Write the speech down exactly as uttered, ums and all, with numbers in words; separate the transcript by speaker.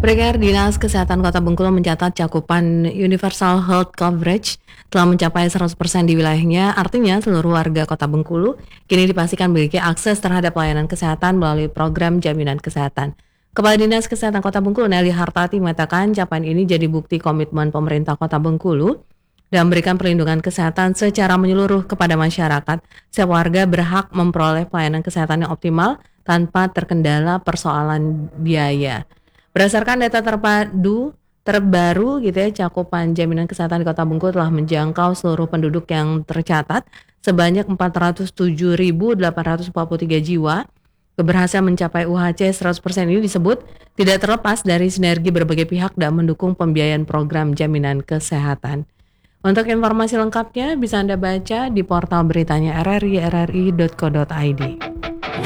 Speaker 1: Pendengar, Dinas Kesehatan Kota Bengkulu mencatat cakupan Universal Health Coverage telah mencapai seratus persen di wilayahnya. Artinya seluruh warga Kota Bengkulu kini dipastikan memiliki akses terhadap pelayanan kesehatan melalui program jaminan kesehatan. Kepala Dinas Kesehatan Kota Bengkulu, Nelly Hartati, mengatakan capaian ini jadi bukti komitmen pemerintah Kota Bengkulu dan memberikan perlindungan kesehatan secara menyeluruh kepada masyarakat. Setiap warga berhak memperoleh pelayanan kesehatan yang optimal tanpa terkendala persoalan biaya. Berdasarkan data terpadu terbaru gitu ya, cakupan jaminan kesehatan di Kota Bengkulu telah menjangkau seluruh penduduk yang tercatat sebanyak empat ratus tujuh ribu delapan ratus empat puluh tiga jiwa. Keberhasilan mencapai U H C seratus persen ini disebut tidak terlepas dari sinergi berbagai pihak dan mendukung pembiayaan program jaminan kesehatan. Untuk informasi lengkapnya bisa Anda baca di portal beritanya r r i r r i dot co dot i d.